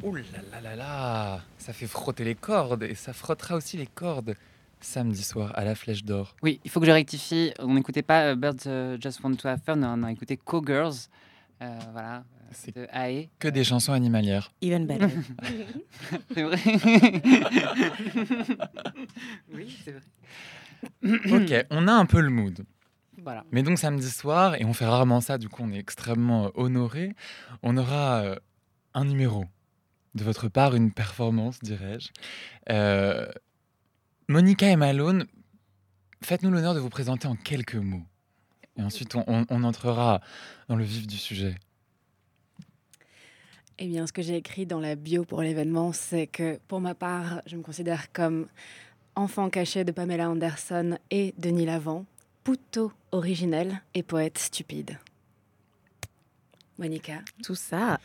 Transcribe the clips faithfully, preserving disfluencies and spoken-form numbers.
Ouh là là là là, ça fait frotter les cordes et ça frottera aussi les cordes samedi soir à la Flèche d'Or. Oui, il faut que je rectifie. On n'écoutait pas euh, Birds euh, Just Want to Have Fun, on a écouté Cowgirls, euh, voilà, C'est de A E. que des chansons animalières. Even better. C'est vrai. Oui, c'est vrai. Ok, on a un peu le mood. Voilà. Mais donc samedi soir, et on fait rarement ça, du coup on est extrêmement euh, honorés, on aura euh, un numéro de votre part, une performance, dirais-je. Euh, Monica et Malone, faites-nous l'honneur de vous présenter en quelques mots. Et ensuite, on, on- on entrera dans le vif du sujet. Eh bien, ce que j'ai écrit dans la bio pour l'événement, c'est que pour ma part, je me considère comme enfant caché de Pamela Anderson et Denis Lavant, puto originel et poète stupide. Monica. Tout ça.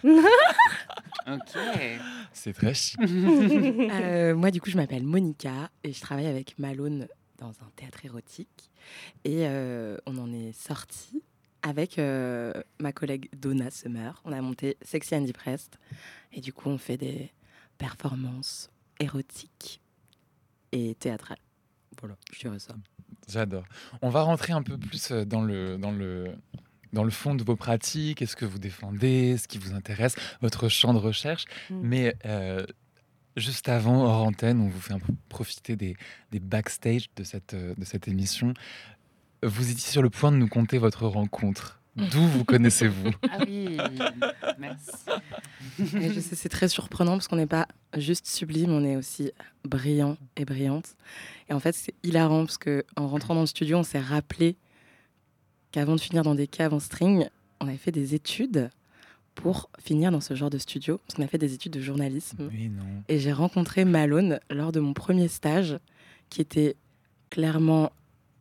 Ok. C'est très chic. Euh, moi, du coup, je m'appelle Monica et je travaille avec Malone dans un théâtre érotique. Et euh, on en est sorti avec euh, ma collègue Donna Summer. On a monté Sexy and Depressed. Et du coup, on fait des performances érotiques et théâtrales. Voilà, je dirais ça. J'adore. On va rentrer un peu plus euh, dans le, dans le, dans le fond de vos pratiques, est-ce que vous défendez, ce qui vous intéresse, votre champ de recherche. Mm. Mais euh, juste avant, hors antenne, on vous fait un peu profiter des, des backstage de cette, euh, de cette émission. Vous étiez sur le point de nous conter votre rencontre. D'où vous connaissez-vous? Ah oui, merci. Et je sais, c'est très surprenant parce qu'on n'est pas juste sublime, on est aussi brillant et brillante. Et en fait, c'est hilarant parce qu'en rentrant dans le studio, on s'est rappelé qu'avant de finir dans des caves en string, on avait fait des études pour finir dans ce genre de studio. Parce qu'on a fait des études de journalisme. Oui, non. Et j'ai rencontré Malone lors de mon premier stage, qui était clairement...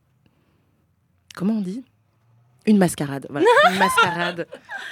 Comment on dit ? Une mascarade. Voilà, une mascarade.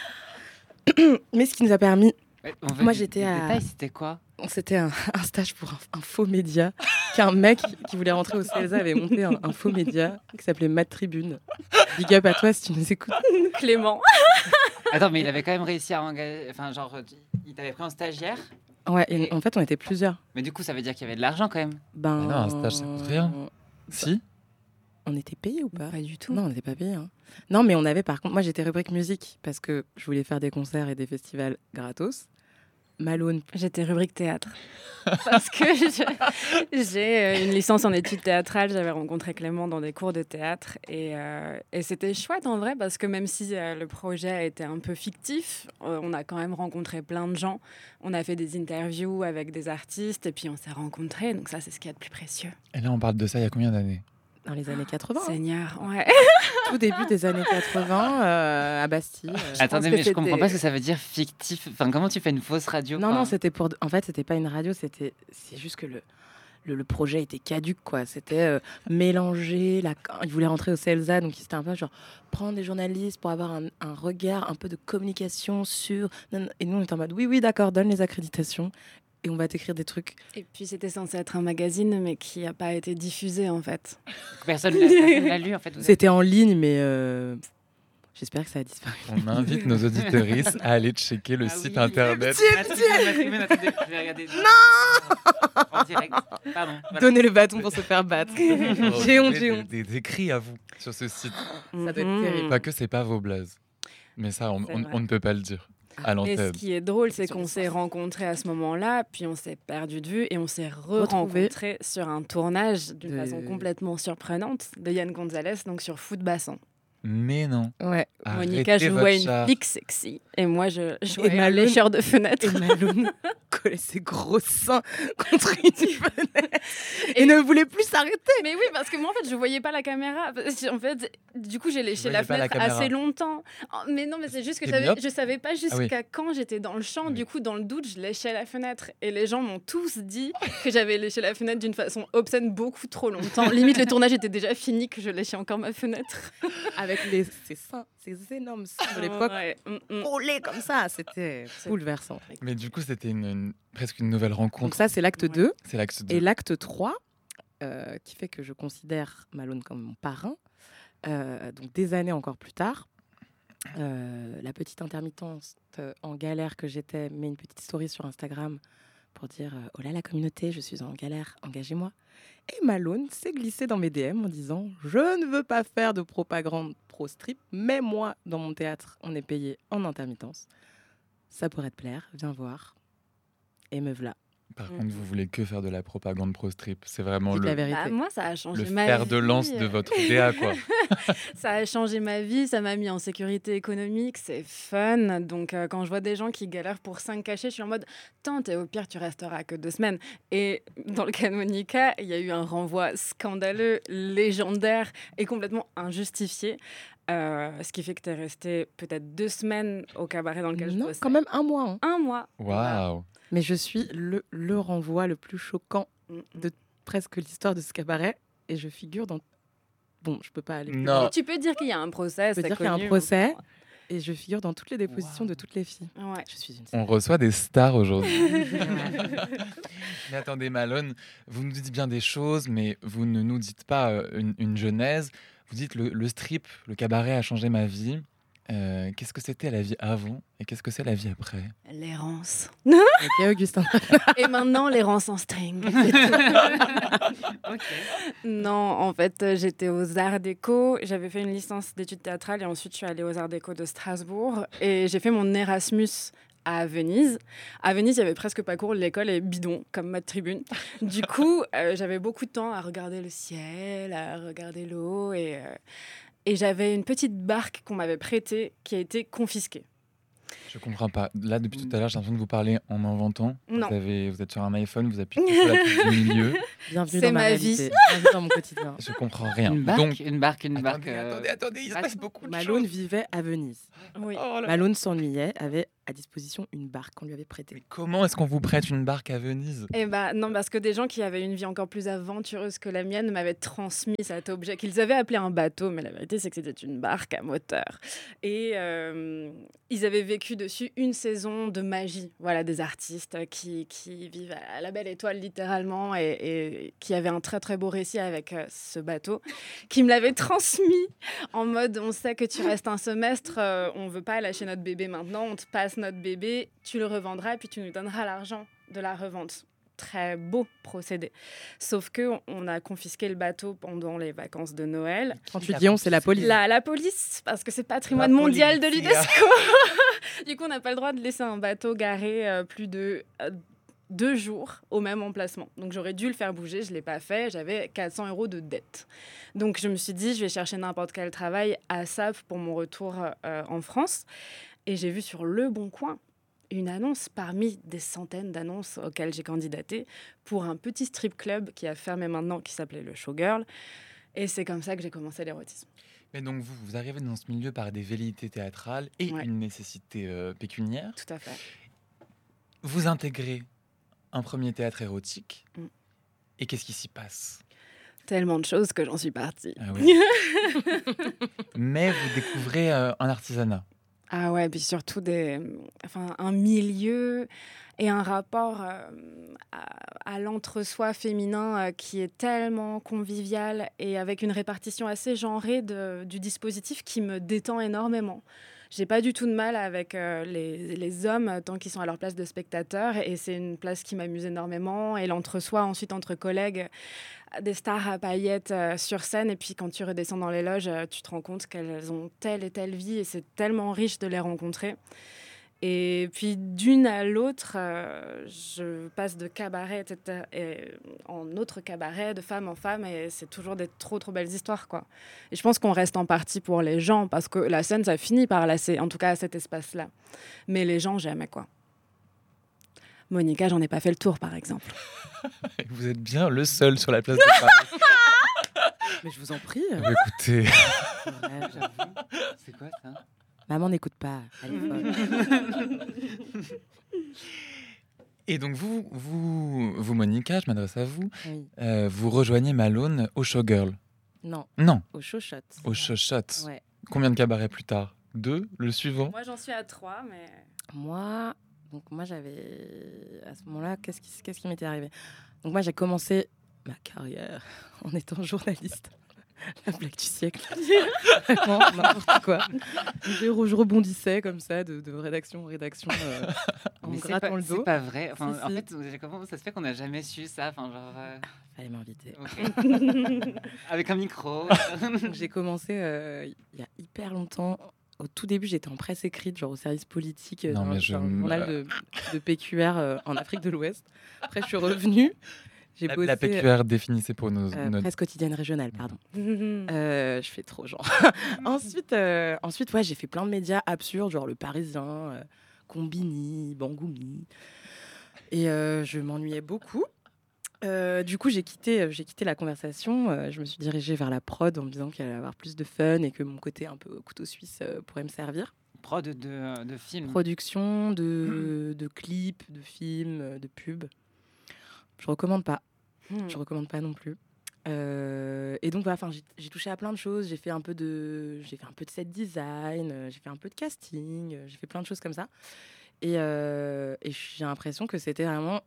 Mais ce qui nous a permis... Ouais, on veut Moi, du- j'étais du à- détail, c'était quoi? C'était un, un stage pour un, un faux média, qu'un mec qui voulait rentrer au C E S A avait monté un, un faux média qui s'appelait Mad Tribune. Big up à toi si tu nous écoutes. Clément. Attends, mais il avait quand même réussi à engager. Enfin, genre, il t'avait pris en stagiaire. Ouais, et en fait, on était plusieurs. Mais du coup, ça veut dire qu'il y avait de l'argent quand même. Ben, Ah non, un stage, ça coûte rien. Si? On était payés ou pas ? Pas du tout. Non, on n'était pas payés. hein. Non, mais on avait par contre... Moi, j'étais rubrique musique parce que je voulais faire des concerts et des festivals gratos. Malone, J'étais rubrique théâtre. Parce que je- j'ai euh, une licence en études théâtrales. J'avais rencontré Clément dans des cours de théâtre. Et, euh, et c'était chouette en vrai, parce que même si euh, le projet a été un peu fictif, euh, on a quand même rencontré plein de gens. On a fait des interviews avec des artistes et puis on s'est rencontrés. Donc ça, c'est ce qu'il y a de plus précieux. Et là, on parle de ça il y a combien d'années? dans les années quatre-vingts. hein. Seigneur, ouais. Tout début des années quatre-vingts, euh, à Bastille. euh. Attendez, que mais je comprends c'était- pas ce que ça veut dire fictif. Enfin, comment tu fais une fausse radio? Non, Enfin, non, c'était pour. En fait, c'était pas une radio, c'était. C'est juste que le. Le, le projet était caduque, quoi. C'était euh, mélanger. La... Il voulait rentrer au C E L S A, donc c'était un peu genre prendre des journalistes pour avoir un, un regard, un peu de communication sur. Non, non. Et nous, on était en mode oui, oui, d'accord, donne les accréditations et on va t'écrire des trucs. Et puis c'était censé être un magazine, mais qui n'a pas été diffusé en fait. personne l'a personne l'a lu en fait. Vous êtes- C'était en ligne, mais euh, j'espère que ça a disparu. On invite nos auditeuristes à aller checker le Ah site oui. internet. La tribune, la tribune, attendez, je vais regarder. Non En direct. Pardon. voilà. Donnez le bâton pour se faire battre. Oh, J'ai honte, des- j'ai honte. Des, des écrits à vous sur ce site. Ça doit être Mhm. terrible. Pas que c'est pas vos blazes. Mais ça, on, C'est on- vrai. on ne peut pas le dire à Et ce l'antenne. qui est drôle, c'est Sur qu'on les s'est sources. rencontrés à ce moment-là, puis on s'est perdu de vue et on s'est Retrouvés. re-rencontrés sur un tournage d'une De- façon complètement surprenante de Yann Gonzalez, donc sur Foot Bassin. Mais non. Ouais. Monica Arrêtez jouait votre une chat. flic sexy et moi je jouais un Malone- lécheur de fenêtre. Et Malone collait ses gros seins contre une fenêtre et ne voulait plus s'arrêter. Mais oui, parce que moi en fait je voyais pas la caméra. En fait, du coup j'ai léché voyais la pas la fenêtre caméra. assez longtemps. Oh, mais non, mais c'est juste que je T'es savais, myope je savais pas jusqu'à Ah oui. quand j'étais dans le champ. Ah oui. Du coup, dans le doute, je léchais la fenêtre et les gens m'ont tous dit que j'avais léché la fenêtre d'une façon obscène beaucoup trop longtemps. Limite le tournage était déjà fini que je léchais encore ma fenêtre. Avec les, ses seins, ses énormes seins de l'époque Ouais, mm, mm. collés comme ça. C'était C'est- bouleversant. Mais du coup, c'était une, une- presque une nouvelle Donc rencontre. ça, c'est l'acte Ouais. deux. C'est l'acte Et deux. l'acte trois, euh, qui fait que je considère Malone comme mon parrain, euh, donc des années encore plus tard, euh, la petite intermittence euh, en galère que j'étais, met une petite story sur Instagram pour dire euh, oh là la communauté, je suis en galère, engagez-moi. Et Malone s'est glissé dans mes D M en disant je ne veux pas faire de propagande pro strip, mais moi dans mon théâtre on est payé en intermittence. Ça pourrait te plaire, viens voir. Et me voilà. Par Mm. contre, vous voulez que faire de la propagande pro-strip. C'est vraiment Dites la le, vérité. Bah, moi, ça a changé le ma fer de lance vie. de votre D A, quoi. Ça a changé ma vie, ça m'a mis en sécurité économique, c'est fun. Donc, euh, quand je vois des gens qui galèrent pour cinq cachets, je suis en mode tente, et au pire, tu resteras que deux semaines. Et dans le cas de Monica, il y a eu un renvoi scandaleux, légendaire et complètement injustifié. Euh, ce qui fait que tu es resté peut-être deux semaines au cabaret dans lequel je Non, bossais. quand même un mois. hein. Un mois. Waouh. Mais je suis le, le renvoi le plus choquant Mm, mm. de presque l'histoire de ce cabaret. Et je figure dans... Bon, je peux pas aller plus Non. loin. Tu peux dire qu'il y a un procès, Je peux c'est dire qu'il y a un connu, procès. Et je figure dans toutes les dépositions Wow. de toutes les filles. Ouais. Je suis une On reçoit des stars aujourd'hui. Mais attendez, Malone, vous nous dites bien des choses, mais vous ne nous dites pas euh, une, une genèse. Vous dites le, le strip, le cabaret a changé ma vie. Euh, qu'est-ce que c'était la vie avant et qu'est-ce que c'est la vie après? L'errance. Ok, Augustin. Et maintenant, l'errance en string. Non, en fait, euh, j'étais aux Arts Déco. J'avais fait une licence d'études théâtrales et ensuite, je suis allée aux Arts Déco de Strasbourg. Et j'ai fait mon Erasmus à Venise. À Venise, il y avait presque pas cours. L'école est bidon, comme ma tribune. Du coup, euh, j'avais beaucoup de temps à regarder le ciel, à regarder l'eau. Et, euh, et j'avais une petite barque qu'on m'avait prêtée qui a été confisquée. Je comprends pas. Là, depuis tout à l'heure, j'ai l'impression que vous parlez en inventant. Non. Vous, avez, vous êtes sur un iPhone, vous appuyez sur la touche du milieu. Bienvenue C'est dans ma, ma réalité. Bienvenue dans mon quotidien. Je comprends rien. Une barque, Donc, une barque, une barque. attendez, euh, attendez, attendez, il se ah, passe beaucoup de Malone choses. vivait à Venise. Oui. Oh là. Malone s'ennuyait, avait à disposition une barque qu'on lui avait prêtée. Mais comment est-ce qu'on vous prête une barque à Venise? Eh ben non, parce que des gens qui avaient une vie encore plus aventureuse que la mienne m'avaient transmis cet objet qu'ils avaient appelé un bateau, mais la vérité c'est que c'était une barque à moteur. Et euh, ils avaient vécu dessus une saison de magie, voilà, des artistes qui, qui vivent à la belle étoile littéralement et, et qui avaient un très très beau récit avec euh, ce bateau, qui me l'avaient transmis en mode on sait que tu restes un semestre, euh, on veut pas lâcher notre bébé maintenant, on te passe notre bébé, tu le revendras et puis tu nous donneras l'argent de la revente. Très beau procédé. Sauf que on a confisqué le bateau pendant les vacances de Noël. Quand tu dis on, c'est la police. La, la police, parce que c'est patrimoine La mondial de police, l'UNESCO. Du coup, on n'a pas le droit de laisser un bateau garé euh, plus de euh, deux jours au même emplacement. Donc j'aurais dû le faire bouger, je ne l'ai pas fait. J'avais quatre cents euros de dette. Donc je me suis dit, je vais chercher n'importe quel travail à S A P pour mon retour euh, en France. Et j'ai vu sur Le Bon Coin une annonce parmi des centaines d'annonces auxquelles j'ai candidaté pour un petit strip club qui a fermé maintenant, qui s'appelait le Showgirl. Et c'est comme ça que j'ai commencé l'érotisme. Mais donc vous, vous arrivez dans ce milieu par des velléités théâtrales et Ouais. une nécessité euh, pécuniaire. Tout à fait. Vous intégrez un premier théâtre érotique. Mm. Et qu'est-ce qui s'y passe? Tellement de choses que j'en suis partie. Ah oui. Mais vous découvrez euh, un artisanat. Ah ouais, puis surtout des, enfin, un milieu et un rapport euh, à, à l'entre-soi féminin euh, qui est tellement convivial et avec une répartition assez genrée de, du dispositif qui me détend énormément. J'ai pas du tout de mal avec euh, les, les hommes tant qu'ils sont à leur place de spectateurs et c'est une place qui m'amuse énormément. Et l'entre-soi, ensuite, entre collègues, des stars à paillettes euh, sur scène. Et puis quand tu redescends dans les loges, euh, tu te rends compte qu'elles ont telle et telle vie et c'est tellement riche de les rencontrer. Et puis d'une à l'autre, euh, je passe de cabaret et cetera, et en autre cabaret, de femme en femme, et c'est toujours des trop trop belles histoires, quoi. Et je pense qu'on reste en partie pour les gens, parce que la scène, ça finit par lasser, en tout cas à cet espace-là. Mais les gens, jamais, quoi. Monica, j'en ai pas fait le tour, par exemple. Vous êtes bien le seul sur la place de Paris. Mais je vous en prie. Bah, écoutez, C'est vrai, j'avoue. C'est quoi ça? Maman n'écoute pas. Elle est folle. et donc vous, vous, vous Monica, je m'adresse à vous, Oui. euh, vous rejoignez Malone au Showgirl. Non, Non, au show shot. au Showshot. Ouais. Combien de cabarets plus tard? Deux, le suivant? Moi, j'en suis à trois, mais... Moi, donc moi j'avais à ce moment-là, qu'est-ce qui, qu'est-ce qui m'était arrivé? Donc moi j'ai commencé ma carrière en étant journaliste. la blague du siècle. Vraiment, n'importe quoi. Je, je rebondissais comme ça de, de rédaction en rédaction euh, en Mais me c'est grattant pas, le c'est dos. pas vrai. Enfin, Si, en si. fait, comment ça se fait qu'on n'a jamais su ça? Enfin, genre, euh, Fallait m'inviter. ok. Avec un micro. Donc, j'ai commencé euh, il y a hyper longtemps. Au tout début, j'étais en presse écrite, genre au service politique, euh, Non, d'un mais je d'un me- journal de, de P Q R euh, en Afrique de l'Ouest. Après, je suis revenue. J'ai La, bossé la P Q R définissez pour nos, euh, notre... presse quotidienne régionale, pardon. Euh, je fais trop genre. ensuite, euh, ensuite, ouais, j'ai fait plein de médias absurdes, genre Le Parisien, euh, Combini, Bangoumi. Et euh, je m'ennuyais beaucoup. Euh, du coup, j'ai quitté, euh, j'ai quitté la conversation. Euh, je me suis dirigée vers la prod en me disant qu'il allait y avoir plus de fun et que mon côté un peu couteau suisse euh, pourrait me servir. Prod de, de film. Production de, de clips, de films, euh, de pubs. Je recommande pas. Hmm. Je recommande pas non plus. Euh, et donc voilà, enfin, j'ai, j'ai touché à plein de choses. J'ai fait un peu de, j'ai fait un peu de set design, euh, j'ai fait un peu de casting, euh, j'ai fait plein de choses comme ça. Et, euh, et j'ai l'impression que c'était vraiment,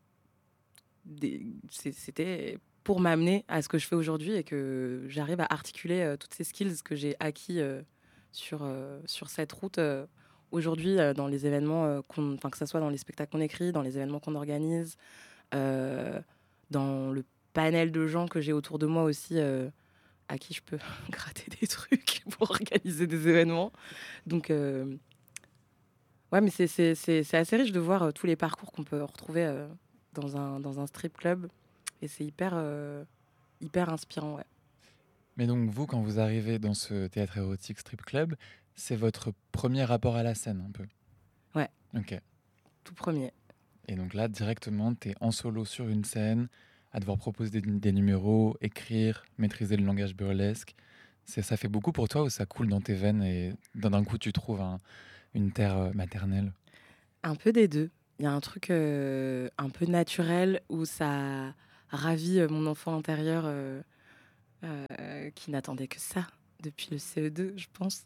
des, c'est- c'était pour m'amener à ce que je fais aujourd'hui et que j'arrive à articuler euh, toutes ces skills que j'ai acquis euh, sur euh, sur cette route euh, aujourd'hui euh, dans les événements, euh, qu'on, enfin que ça soit dans les spectacles qu'on écrit, dans les événements qu'on organise, euh, dans le panel de gens que j'ai autour de moi aussi, euh, à qui je peux gratter des trucs pour organiser des événements. Donc, euh, ouais, mais c'est, c'est, c'est, c'est assez riche de voir euh, tous les parcours qu'on peut retrouver euh, dans, un, dans un strip club. Et c'est hyper, euh, hyper inspirant, ouais. Mais donc vous, quand vous arrivez dans ce théâtre érotique strip club, c'est votre premier rapport à la scène un peu. Ouais. Ok. Tout premier. Et donc là, directement, tu es en solo sur une scène, à devoir proposer des, des numéros, écrire, maîtriser le langage burlesque. C'est, ça fait beaucoup pour toi ou ça coule dans tes veines et d'un d'un coup tu trouves un- une terre euh, maternelle? Un peu des deux. Il y a un truc euh, un peu naturel où ça ravit euh, mon enfant intérieur euh, euh, qui n'attendait que ça depuis le C E deux, je pense.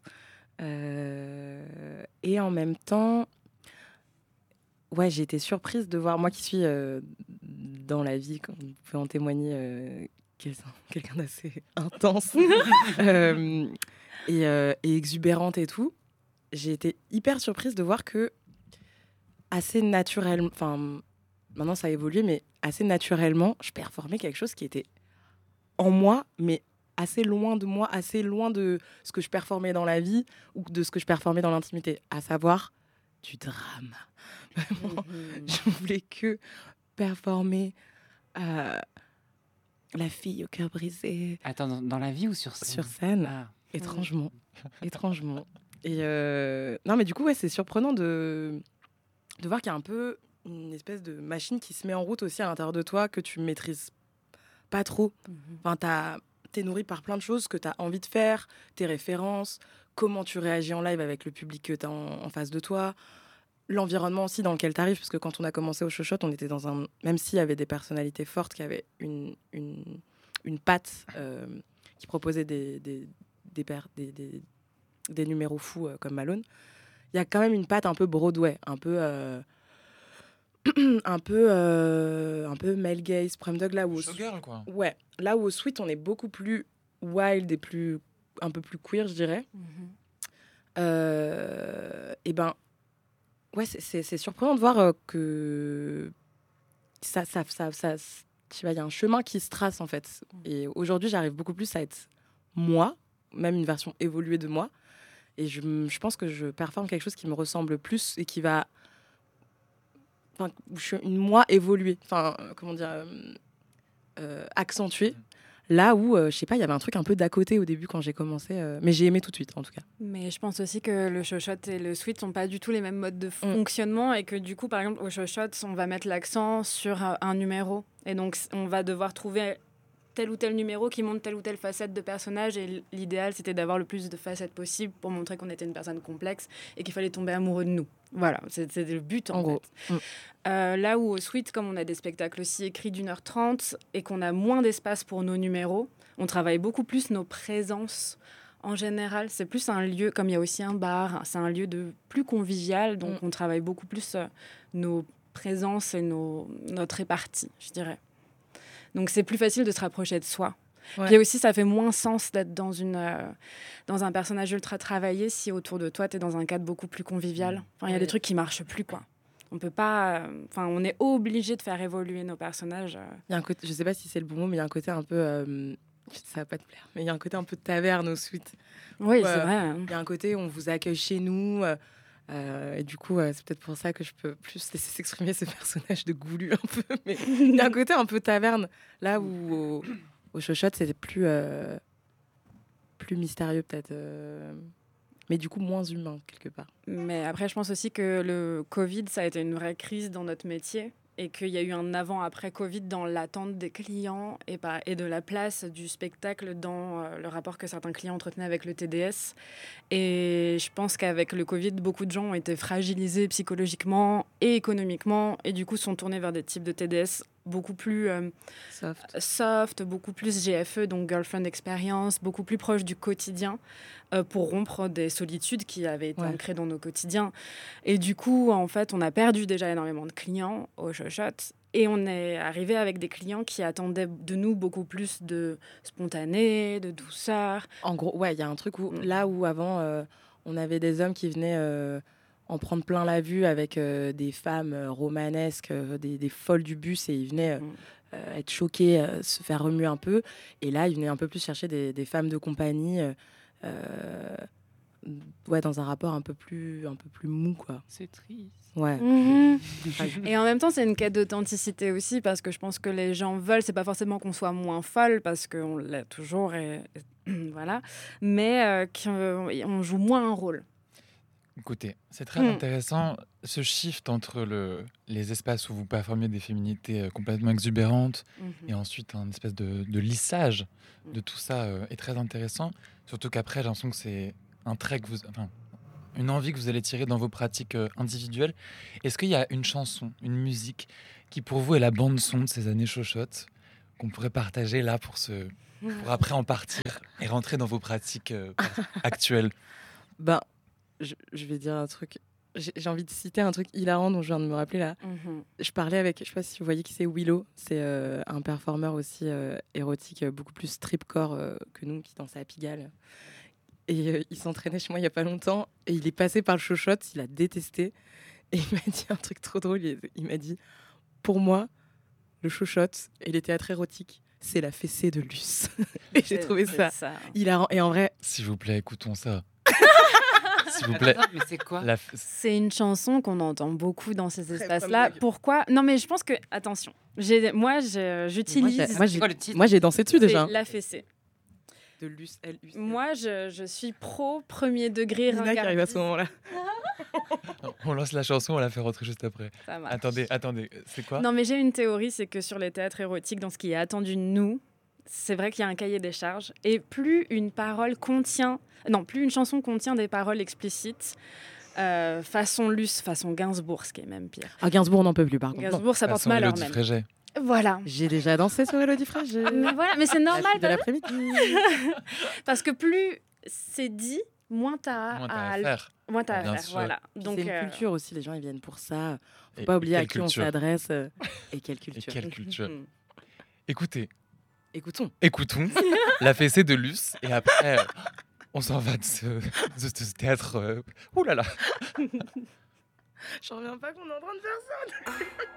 Euh, et en même temps, ouais, j'ai été surprise de voir, moi qui suis euh, dans la vie, comme vous pouvez en témoigner, euh, quel- quelqu'un d'assez intense euh, et, euh, et exubérante et tout, j'ai été hyper surprise de voir que assez naturellement, enfin maintenant ça a évolué, mais assez naturellement, je performais quelque chose qui était en moi, mais assez loin de moi, assez loin de ce que je performais dans la vie ou de ce que je performais dans l'intimité, à savoir du drame. Vraiment, je voulais que performer euh, la fille au cœur brisé Attends, dans, dans la vie ou sur scène? sur scène, Ah. étrangement, étrangement. Et euh, non, mais du coup, ouais, c'est surprenant de de voir qu'il y a un peu une espèce de machine qui se met en route aussi à l'intérieur de toi que tu maîtrises pas trop. Enfin, t'as, t'es nourri par plein de choses que tu as envie de faire, tes références, comment tu réagis en live avec le public que tu as en, en face de toi, l'environnement aussi dans lequel tu arrives, parce que quand on a commencé au Chochotte, on était dans un... Même s'il y avait des personnalités fortes qui avaient une, une, une patte euh, qui proposait des, des, des, per- des, des, des numéros fous euh, comme Malone, il y a quand même une patte un peu Broadway, un peu... euh, un peu euh, un peu male gaze, Prom Dog, là où au- Showgirl, quoi. ouais, là où au Sweet on est beaucoup plus wild et plus un peu plus queer, je dirais. Euh, et ben ouais, c'est, c'est, c'est surprenant de voir euh, que ça ça ça, ça je sais pas, il y a un chemin qui se trace en fait. Et aujourd'hui j'arrive beaucoup plus à être moi, même une version évoluée de moi. Et je, m- je pense que je performe quelque chose qui me ressemble plus et qui va enfin, où je suis une moi évoluée, enfin, euh, comment dire, euh, euh, accentuée. Là où, euh, je sais pas, il y avait un truc un peu d'à côté au début quand j'ai commencé, euh, mais j'ai aimé tout de suite en tout cas. Mais je pense aussi que le Chochotte et le Sweet sont pas du tout les mêmes modes de fonctionnement et que du coup, par exemple, au Chochotte, on va mettre l'accent sur un, un numéro. Et donc, on va devoir trouver tel ou tel numéro qui montre telle ou telle facette de personnage. Et l'idéal, c'était d'avoir le plus de facettes possible pour montrer qu'on était une personne complexe et qu'il fallait tomber amoureux de nous. Voilà, c'était le but en, En fait. gros. Mm. Euh, là où au Sweet, comme on a des spectacles aussi écrits d'une heure trente et qu'on a moins d'espace pour nos numéros, on travaille beaucoup plus nos présences. En général, c'est plus un lieu, comme il y a aussi un bar, c'est un lieu de plus convivial, donc Mm. on travaille beaucoup plus euh, nos présences et nos, notre répartie, je dirais. Donc c'est plus facile de se rapprocher de soi. Ouais. Puis aussi, ça fait moins sens d'être dans, une, euh, dans un personnage ultra travaillé si autour de toi, tu es dans un cadre beaucoup plus convivial. Enfin, il y a Ouais. des trucs qui marchent plus, quoi. On peut pas... Enfin, on est obligé de faire évoluer nos personnages. euh. Il y a un côté, je sais pas si c'est le bon mot, mais il y a un côté un peu. euh, ça va pas te plaire, mais il y a un côté un peu taverne au suite. Oui, Ouais. c'est vrai. hein. Il y a un côté où on vous accueille chez nous. euh, euh, et du coup, euh, c'est peut-être pour ça que je peux plus laisser s'exprimer ce personnage de goulu un peu. Mais il y a un côté un peu taverne. Là où au, au Chochotte, c'était plus, euh, plus mystérieux, peut-être. euh, mais du coup, moins humain, quelque part. Mais après, je pense aussi que le Covid, ça a été une vraie crise dans notre métier et qu'il y a eu un avant-après Covid dans l'attente des clients et, par- et de la place du spectacle dans euh, le rapport que certains clients entretenaient avec le T D S. Et je pense qu'avec le Covid, beaucoup de gens ont été fragilisés psychologiquement et économiquement et du coup sont tournés vers des types de T D S beaucoup plus euh, Soft. soft, beaucoup plus G F E, donc Girlfriend Experience, beaucoup plus proche du quotidien euh, pour rompre des solitudes qui avaient été Ouais. ancrées dans nos quotidiens. Et du coup, en fait, on a perdu déjà énormément de clients au Chochotte et on est arrivé avec des clients qui attendaient de nous beaucoup plus de spontané, de douceur. En gros, ouais, il y a un truc où, Mm. là où avant, euh, on avait des hommes qui venaient euh, en prendre plein la vue avec euh, des femmes euh, romanesques, euh, des, des folles du bus, et ils venaient euh, Mm. euh, être choqués, euh, se faire remuer un peu. Et là, ils venaient un peu plus chercher des, des femmes de compagnie, euh, euh, ouais, dans un rapport un peu plus, un peu plus mou, quoi. C'est triste. Ouais. Mhm. Et en même temps, c'est une quête d'authenticité aussi, parce que je pense que les gens veulent, c'est pas forcément qu'on soit moins folle, parce qu'on l'est toujours, et, et voilà, mais euh, qu'on joue moins un rôle. Écoutez, c'est très Mm. intéressant ce shift entre le, les espaces où vous performez des féminités euh, complètement exubérantes Mhm. et ensuite un espèce de, de lissage de tout ça euh, est très intéressant. Surtout qu'après, j'ai l'impression que c'est un trait que vous, enfin, une envie que vous allez tirer dans vos pratiques euh, individuelles. Est-ce qu'il y a une chanson, une musique qui pour vous est la bande son de ces années chochottes qu'on pourrait partager là pour se, pour après en partir et rentrer dans vos pratiques euh, actuelles? Ben, je, je vais dire un truc. J'ai j'ai envie de citer un truc hilarant dont je viens de me rappeler là. Mhm. Je parlais avec, je sais pas si vous voyez qui c'est, Willow. C'est euh, un performeur aussi euh, érotique, euh, beaucoup plus stripcore euh, que nous, qui danse à Pigalle. Et euh, il s'entraînait chez moi il y a pas longtemps. Et il est passé par le Chochotte, il a détesté. Et il m'a dit un truc trop drôle. Il, il m'a dit, pour moi, le Chochotte et les théâtres érotiques, c'est la fessée de Luce. Et j'ai C'est- trouvé c'est ça hilarant. Et en vrai, S'il vous plaît, écoutons ça. S'il vous plaît. Attends, mais c'est quoi? La f- C'est une chanson qu'on entend beaucoup dans ces Très espaces-là. bonne Pourquoi? Non, mais je pense que, attention, j'ai, moi, je- j'utilise. Moi, j'ai- moi, C'est quoi le titre? moi j'ai dansé dessus c'est déjà. la fessée. De Luce, L U C. Moi, je, je suis pro premier degré. Nina qui arrive à ce moment-là. On lance la chanson, on la fait rentrer juste après. Ça marche. Attendez, attendez, c'est quoi? Non, mais j'ai une théorie, c'est que sur les théâtres érotiques, dans ce qui est attendu de nous, c'est vrai qu'il y a un cahier des charges. Et plus une parole contient, non, plus une chanson contient des paroles explicites, euh, façon Luce, façon Gainsbourg, ce qui est même pire. Ah, Gainsbourg, on n'en peut plus, par contre. Non. Gainsbourg, ça porte Façon malheur Élodie même. Frégé. Voilà. J'ai déjà dansé sur Elodie Frégé. Mais voilà, mais c'est La normal fille de l'après-midi. parce que plus c'est dit, moins t'as Moins t'as à, à faire. moins t'as à Bien faire. sûr. Voilà. Puis Donc c'est une euh, culture aussi, les gens ils viennent pour ça. Faut Et- pas oublier et à quelle qui on culture. s'adresse euh, et quelle Et culture. quelle culture. Mhm. Écoutez, Écoutons. écoutons la fessée de Luce et après, euh, on s'en va de ce, de ce théâtre. euh, Ouh là là. J'en reviens pas qu'on est en train de faire ça.